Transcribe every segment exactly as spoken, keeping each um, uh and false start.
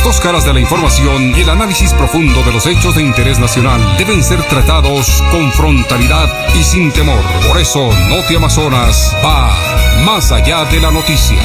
dos caras de la información y el análisis profundo de los hechos de interés nacional deben ser tratados con frontalidad y sin temor. Por eso, Noti Amazonas va más allá de la noticia.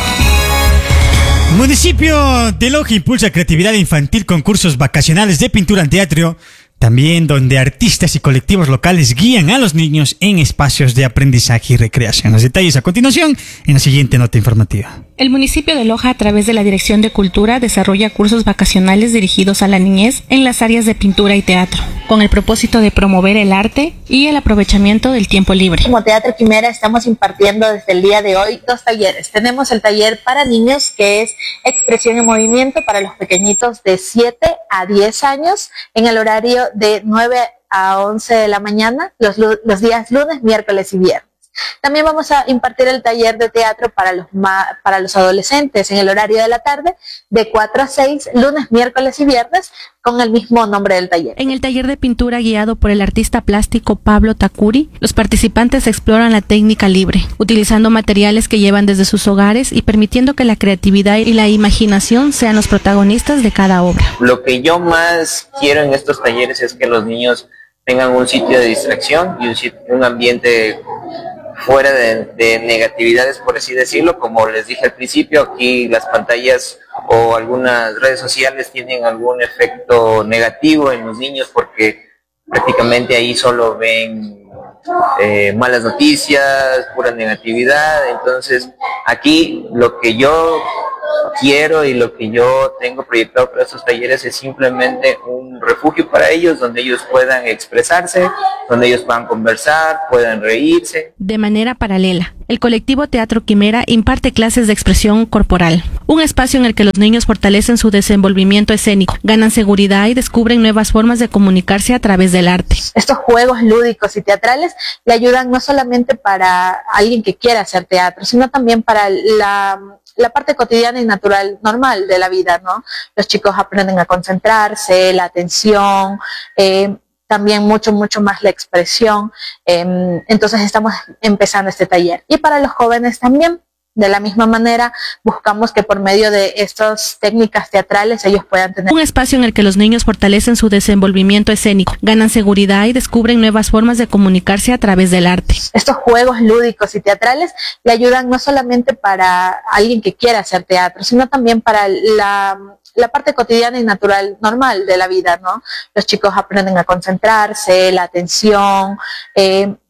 Municipio de Loja impulsa creatividad infantil con cursos vacacionales de pintura en teatro, también donde artistas y colectivos locales guían a los niños en espacios de aprendizaje y recreación. Los detalles a continuación en la siguiente nota informativa. El municipio de Loja, a través de la Dirección de Cultura, desarrolla cursos vacacionales dirigidos a la niñez en las áreas de pintura y teatro, con el propósito de promover el arte y el aprovechamiento del tiempo libre. Como Teatro Quimera estamos impartiendo desde el día de hoy dos talleres. Tenemos el taller para niños, que es expresión en movimiento para los pequeñitos de siete a diez años, en el horario de nueve a once de la mañana, los, los días lunes, miércoles y viernes. También vamos a impartir el taller de teatro para los, para los adolescentes en el horario de la tarde, de cuatro a seis, lunes, miércoles y viernes, con el mismo nombre del taller. En el taller de pintura guiado por el artista plástico Pablo Takuri, los participantes exploran la técnica libre, utilizando materiales que llevan desde sus hogares y permitiendo que la creatividad y la imaginación sean los protagonistas de cada obra. Lo que yo más quiero en estos talleres es que los niños tengan un sitio de distracción y un, sitio, un ambiente fuera de, de negatividades, por así decirlo. Como les dije al principio, aquí las pantallas o algunas redes sociales tienen algún efecto negativo en los niños porque prácticamente ahí solo ven eh, malas noticias, pura negatividad. Entonces aquí lo que yo quiero y lo que yo tengo proyectado para estos talleres es simplemente un refugio para ellos, donde ellos puedan expresarse, donde ellos puedan conversar, puedan reírse. De manera paralela, el colectivo Teatro Quimera imparte clases de expresión corporal, un espacio en el que los niños fortalecen su desenvolvimiento escénico, ganan seguridad y descubren nuevas formas de comunicarse a través del arte. Estos juegos lúdicos y teatrales le ayudan no solamente para alguien que quiera hacer teatro, sino también para la, la parte cotidiana y natural, normal de la vida, ¿no? Los chicos aprenden a concentrarse, la atención, eh, también mucho, mucho más la expresión. Eh, entonces estamos empezando este taller. Y para los jóvenes también, de la misma manera, buscamos que por medio de estas técnicas teatrales ellos puedan tener un espacio en el que los niños fortalecen su desenvolvimiento escénico, ganan seguridad y descubren nuevas formas de comunicarse a través del arte. Estos juegos lúdicos y teatrales le ayudan no solamente para alguien que quiera hacer teatro, sino también para la, la parte cotidiana y natural, normal de la vida, ¿no? Los chicos aprenden a concentrarse, la atención, eh,